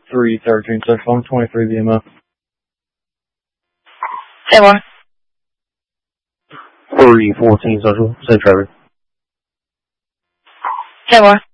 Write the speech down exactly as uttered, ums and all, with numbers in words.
three thirteen Central. I'm twenty-three B M O. Say more. three fourteen Central. Same traffic. Say more.